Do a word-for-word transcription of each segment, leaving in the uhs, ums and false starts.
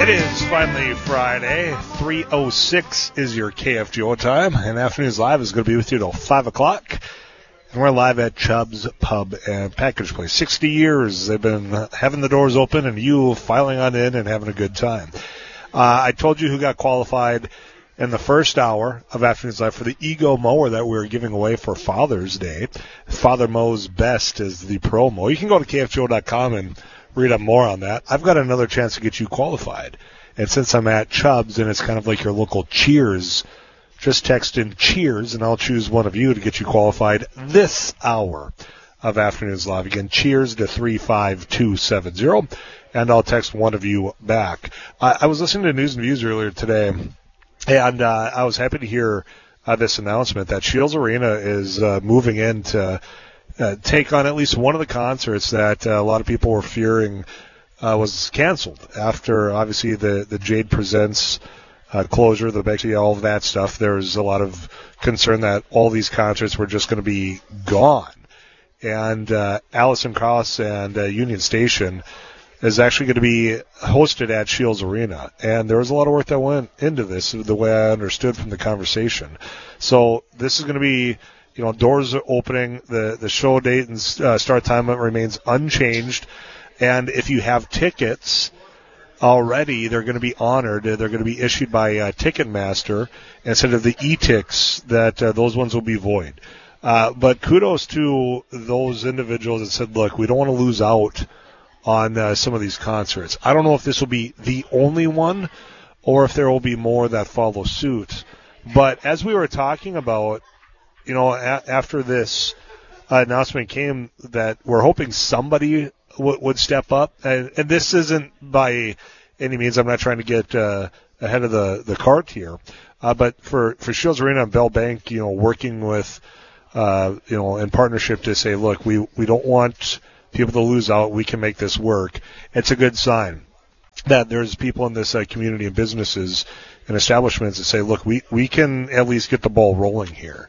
It is finally Friday. three oh six is your K F G O time, and Afternoons Live is going to be with you till five o'clock. And we're live at Chubb's Pub and Package Place. sixty years they've been having the doors open and you filing on in and having a good time. Uh, I told you who got qualified in the first hour of Afternoons Live for the Ego Mower that we were giving away for Father's Day. Father Mows Best is the promo. You can go to K F G O dot com and read up more on that. I've got another chance to get you qualified. And since I'm at Chubb's and it's kind of like your local Cheers, just text in Cheers and I'll choose one of you to get you qualified this hour of Afternoons Live. Again, Cheers to three five two seven zero and I'll text one of you back. I, I was listening to News and Views earlier today and uh, I was happy to hear uh, this announcement that Shields Arena is uh, moving in to Uh, take on at least one of the concerts that uh, a lot of people were fearing uh, was canceled after, obviously, the, the Jade Presents uh, closure, the Bexley, all of that stuff. There was a lot of concern that all these concerts were just going to be gone. And uh, Allison Krauss and uh, Union Station is actually going to be hosted at Shields Arena. And there was a lot of work that went into this, the way I understood from the conversation. So this is going to be... You know, doors are opening. The the show date and uh, start time remains unchanged. And if you have tickets already, they're going to be honored. They're going to be issued by uh, Ticketmaster instead of the e-ticks. That uh, those ones will be void. Uh, but kudos to those individuals that said, "Look, we don't want to lose out on uh, some of these concerts." I don't know if this will be the only one, or if there will be more that follow suit. But as we were talking about. You know, a- after this uh, announcement came that we're hoping somebody w- would step up. And, and this isn't by any means, I'm not trying to get uh, ahead of the, the cart here. Uh, but for, for Shields Arena and Bell Bank, you know, working with, uh, you know, in partnership to say, look, we, we don't want people to lose out. We can make this work. It's a good sign that there's people in this uh, community and businesses and establishments that say, look, we, we can at least get the ball rolling here.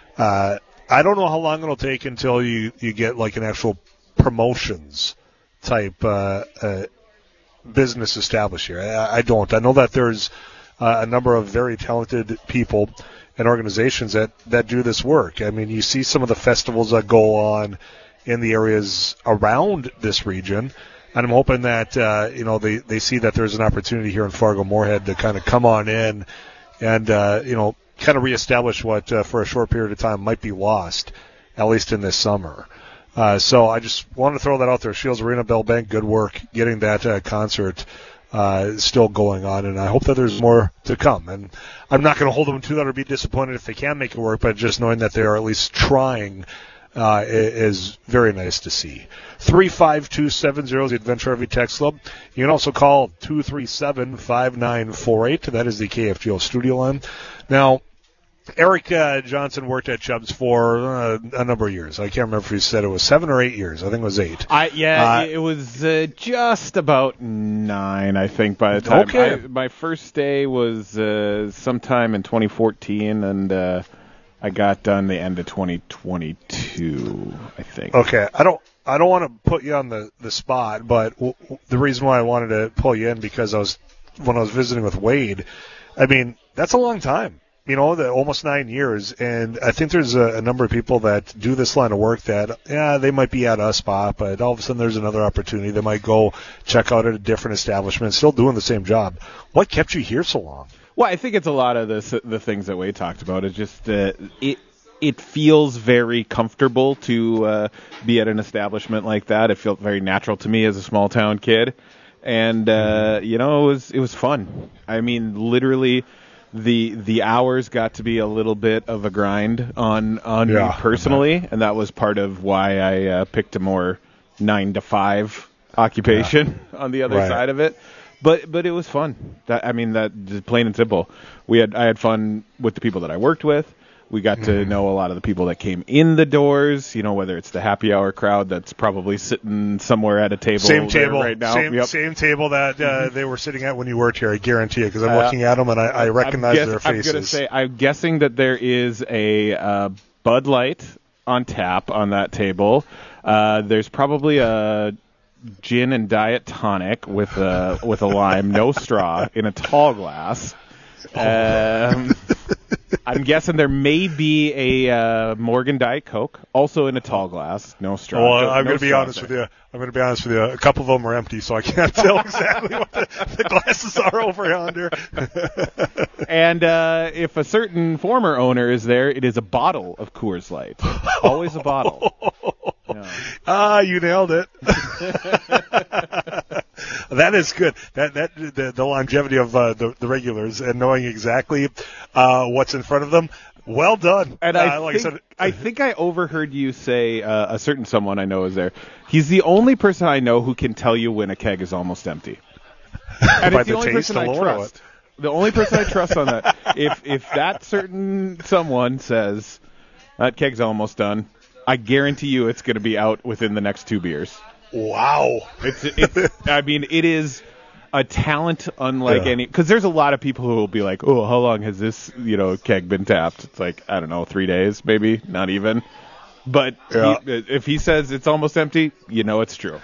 Uh, I don't know how long it'll take until you, you get like an actual promotions type uh, uh, business established here. I, I don't. I know that there's uh, a number of very talented people and organizations that, that do this work. I mean, you see some of the festivals that go on in the areas around this region, and I'm hoping that uh, you know they, they see that there's an opportunity here in Fargo-Moorhead to kind of come on in and uh, you know. kind of reestablish what, uh, for a short period of time, might be lost, at least in this summer. Uh, so I just want to throw that out there. Shields Arena, Bell Bank, good work getting that uh, concert uh, still going on, and I hope that there's more to come. And I'm not going to hold them to that or be disappointed if they can make it work, but just knowing that they are at least trying uh, is very nice to see. three five two seven zero is the Adventure R V Text Club. You can also call two three seven, five nine four eight. That is the K F G O studio line. Now, Eric uh, Johnson worked at Chubb's for uh, a number of years. I can't remember if he said it was seven or eight years. I think it was eight. I Yeah, uh, it was uh, just about nine, I think, by the time. Okay. I, my first day was uh, sometime in twenty fourteen, and uh, I got done the end of twenty twenty-two, I think. Okay. I don't I don't want to put you on the, the spot, but w- w- the reason why I wanted to pull you in because I was when I was visiting with Wade, I mean, that's a long time. You know, the almost nine years, and I think there's a, a number of people that do this line of work that, yeah, they might be at a spot, but all of a sudden there's another opportunity. They might go check out at a different establishment, still doing the same job. What kept you here so long? Well, I think it's a lot of the the things that Wade talked about. It's just uh, it it feels very comfortable to uh, be at an establishment like that. It felt very natural to me as a small town kid, and uh, you know, it was it was fun. I mean, literally. The the hours got to be a little bit of a grind on on yeah, me personally, and that was part of why I uh, picked a more nine to five occupation yeah. on the other right. side of it. But but it was fun. That I mean that just plain and simple. We had I had fun with the people that I worked with. We got to know a lot of the people that came in the doors, you know, whether it's the happy hour crowd that's probably sitting somewhere at a table, same table right now. Same, yep. same table that uh, they were sitting at when you worked here, I guarantee you, because I'm uh, looking at them and I, I recognize guess, their faces. I'm going to say, I'm guessing that there is a uh, Bud Light on tap on that table. Uh, there's probably a gin and diet tonic with a with a lime, no straw, in a tall glass. Um, I'm guessing there may be a uh, Morgan Diet Coke, also in a tall glass, no straw. Well, no, I'm no going to be honest there. with you. I'm going to be honest with you. A couple of them are empty, so I can't tell exactly what the, the glasses are over yonder. And uh, if a certain former owner is there, it is a bottle of Coors Light. Always a bottle. Yeah. Ah, you nailed it. That is good. That that the, the longevity of uh, the, the regulars and knowing exactly uh, what's in front of them. Well done. And I, uh, like think, I, said, I think I overheard you say uh, a certain someone I know is there. He's the only person I know who can tell you when a keg is almost empty. And by it's the, the only taste person I alone, trust. The only person I trust on that. If if that certain someone says that keg's almost done, I guarantee you it's going to be out within the next two beers. Wow. It's, it's I mean, it is a talent unlike yeah. any, because there's a lot of people who will be like, oh, how long has this, you know, keg been tapped? It's like, I don't know, three days, maybe, not even. But yeah. he, if he says it's almost empty, you know it's true.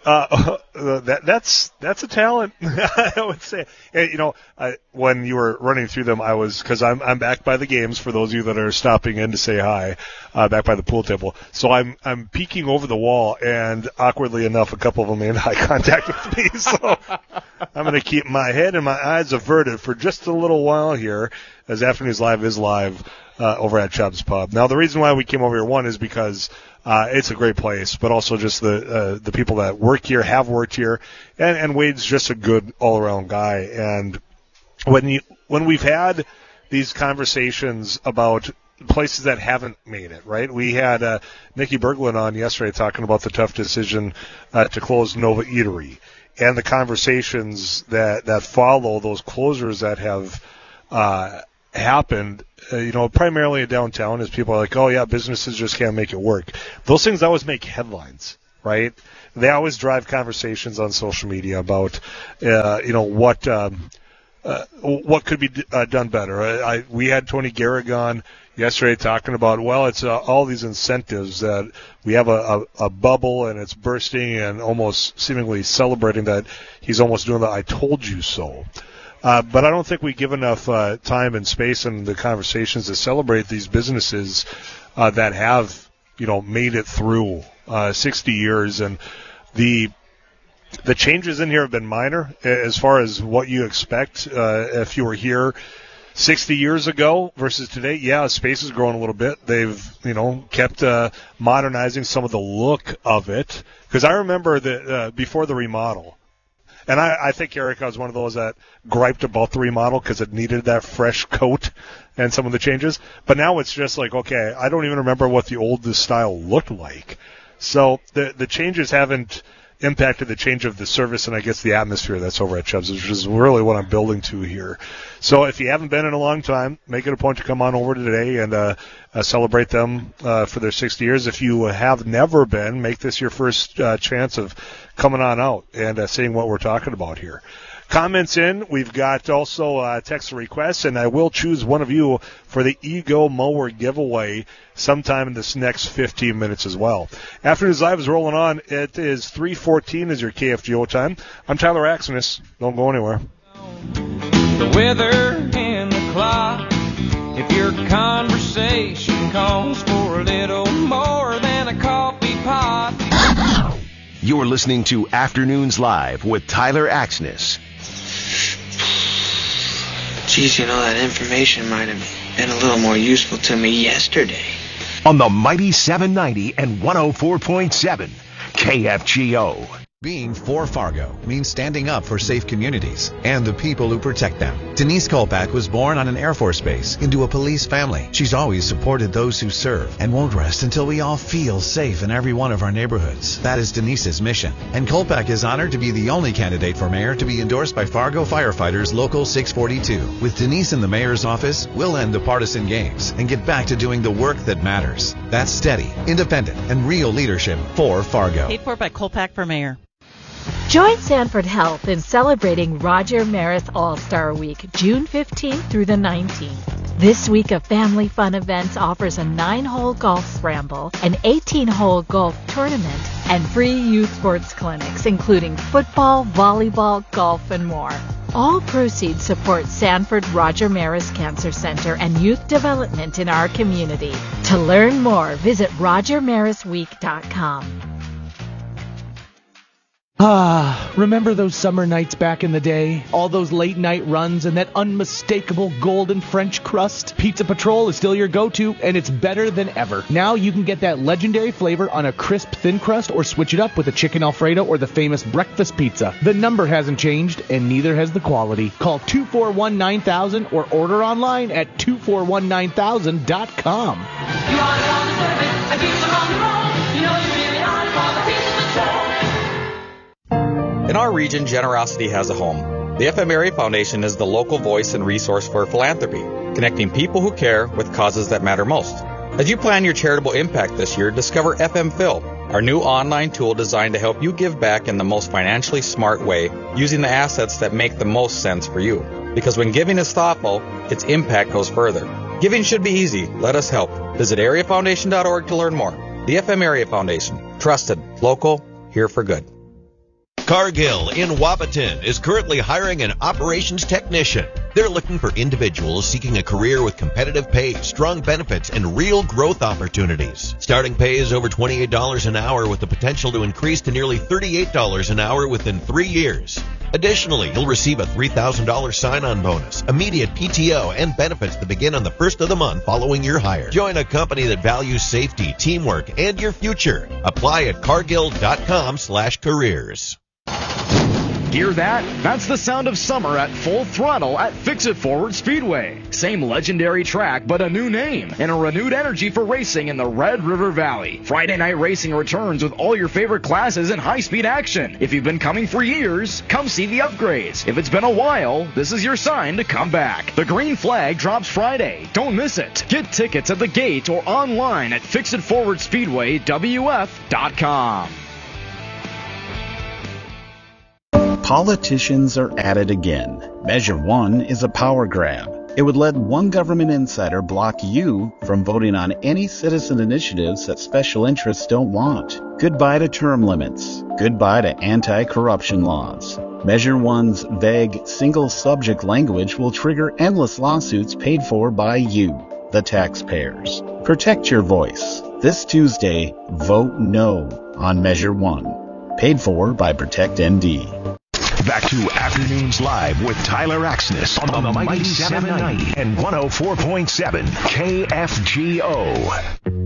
Uh, that that's that's a talent, I would say. And, you know, I, when you were running through them, I was because I'm I'm back by the games. For those of you that are stopping in to say hi, uh, back by the pool table. So I'm I'm peeking over the wall, and awkwardly enough, a couple of them made eye contact with me. So I'm going to keep my head and my eyes averted for just a little while here, as Afternoons Live is live uh, over at Chubb's Pub. Now, the reason why we came over here, one, is because Uh, it's a great place, but also just the uh, the people that work here, have worked here, and, and Wade's just a good all-around guy. And when you when we've had these conversations about places that haven't made it, right? We had uh, Nikki Berglund on yesterday talking about the tough decision uh, to close Nova Eatery and the conversations that, that follow those closures that have uh, happened. Uh, you know, primarily in downtown, is people are like, oh, yeah, businesses just can't make it work. Those things always make headlines, right? They always drive conversations on social media about, uh, you know, what um, uh, what could be d- uh, done better. I, I, we had Tony Garrig on yesterday talking about, well, it's uh, all these incentives that we have a, a, a bubble and it's bursting, and almost seemingly celebrating that he's almost doing the I told you so. Uh, but I don't think we give enough uh, time and space in the conversations to celebrate these businesses uh, that have, you know, made it through uh, sixty years. And the the changes in here have been minor as far as what you expect uh, if you were here sixty years ago versus today. Yeah, space has grown a little bit. They've, you know, kept uh, modernizing some of the look of it. Because I remember that uh, before the remodel, and I, I think Erica was one of those that griped about the remodel because it needed that fresh coat and some of the changes. But now it's just like, okay, I don't even remember what the old style looked like. So the the changes haven't impacted the change of the service and I guess the atmosphere that's over at Chubb's, which is really what I'm building to here. So if you haven't been in a long time, make it a point to come on over today and uh, uh, celebrate them uh, for their sixty years. If you have never been, make this your first uh, chance of coming on out and uh, seeing what we're talking about here. Comments in. We've got also uh, text requests, and I will choose one of you for the Ego Mower giveaway sometime in this next fifteen minutes as well. Afternoons Live is rolling on. It is three fourteen is your K F G O time. I'm Tyler Axenis. Don't go anywhere. The weather and the clock. If your conversation calls for a little more than a coffee pot. You're listening to Afternoons Live with Tyler Axenis. Geez, you know, that information might have been a little more useful to me yesterday. On the mighty seven ninety and one oh four point seven K F G O. Being for Fargo means standing up for safe communities and the people who protect them. Denise Kolpak was born on an Air Force base into a police family. She's always supported those who serve and won't rest until we all feel safe in every one of our neighborhoods. That is Denise's mission. And Kolpak is honored to be the only candidate for mayor to be endorsed by Fargo Firefighters Local six forty-two. With Denise in the mayor's office, we'll end the partisan games and get back to doing the work that matters. That's steady, independent, and real leadership for Fargo. Paid for by Kolpak for mayor. Join Sanford Health in celebrating Roger Meredith All-Star Week, June fifteenth through the nineteenth. This week of Family Fun Events offers a nine-hole golf scramble, an eighteen-hole golf tournament, and free youth sports clinics, including football, volleyball, golf, and more. All proceeds support Sanford Roger Maris Cancer Center and youth development in our community. To learn more, visit roger maris week dot com. Ah, remember those summer nights back in the day? All those late night runs and that unmistakable golden French crust? Pizza Patrol is still your go-to, and it's better than ever. Now you can get that legendary flavor on a crisp thin crust or switch it up with a chicken Alfredo or the famous breakfast pizza. The number hasn't changed, and neither has the quality. Call two four one nine thousand or order online at two four one nine thousand dot com. You are the one service, a pizza on the roll. You know you really are for the Pizza Patrol. In our region, generosity has a home. The F M Area Foundation is the local voice and resource for philanthropy, connecting people who care with causes that matter most. As you plan your charitable impact this year, discover F M Phil, our new online tool designed to help you give back in the most financially smart way, using the assets that make the most sense for you. Because when giving is thoughtful, its impact goes further. Giving should be easy. Let us help. Visit area foundation dot org to learn more. The F M Area Foundation. Trusted, local, here for good. Cargill in Wapaton is currently hiring an operations technician. They're looking for individuals seeking a career with competitive pay, strong benefits, and real growth opportunities. Starting pay is over twenty-eight dollars an hour with the potential to increase to nearly thirty-eight dollars an hour within three years. Additionally, you'll receive a three thousand dollars sign-on bonus, immediate P T O, and benefits that begin on the first of the month following your hire. Join a company that values safety, teamwork, and your future. Apply at cargill dot com slash careers. Hear that? That's the sound of summer at full throttle at Fix-It Forward Speedway. Same legendary track, but a new name and a renewed energy for racing in the Red River Valley. Friday night racing returns with all your favorite classes and high-speed action. If you've been coming for years, come see the upgrades. If it's been a while, this is your sign to come back. The green flag drops Friday. Don't miss it. Get tickets at the gate or online at fix it forward speedway w f dot com. Politicians are at it again. Measure one is a power grab. It would let one government insider block you from voting on any citizen initiatives that special interests don't want. Goodbye to term limits. Goodbye to anti-corruption laws. Measure one's vague, single-subject language will trigger endless lawsuits paid for by you, the taxpayers. Protect your voice. This Tuesday, vote no on Measure one. Paid for by Protect N D. Back to Afternoons Live with Tyler Axness on, on the Mighty seven ninety and one oh four point seven K F G O.